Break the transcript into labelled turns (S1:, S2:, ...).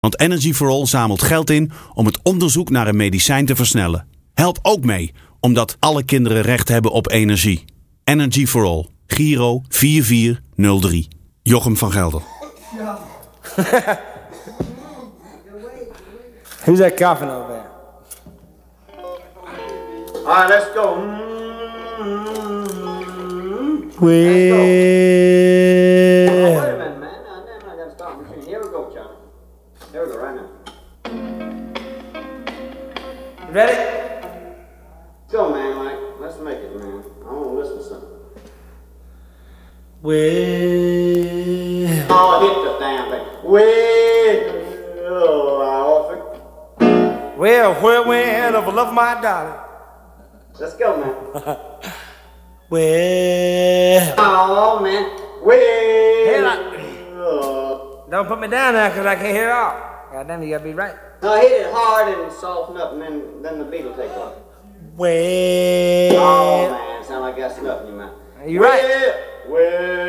S1: Want Energy for All zamelt geld in om het onderzoek naar een medicijn te versnellen. Help ook mee, omdat alle kinderen recht hebben op energie. Energy for All. Giro 4403. Jochem van Gelder.
S2: Ja. Who's that coughing over there?
S3: All right, let's go.
S2: Well.
S3: Wait a minute, man. I gotta stop the machine. Here we go, Johnny. Here we go, right now.
S2: You ready?
S3: Go, man, Mike. Let's make it, man. I want to listen to something.
S2: Well.
S3: Oh, hit the damn thing.
S2: Well, whirlwind of a love, my darling.
S3: Let's go, man.
S2: Well.
S3: Oh, man.
S2: Don't put me down now, because I can't hear it all. God damn, you gotta be right.
S3: No, hit it hard and soften up, and then the beat will take off.
S2: Well.
S3: Oh, man. Sound like I got snuff in your mouth.
S2: You right.
S3: Well.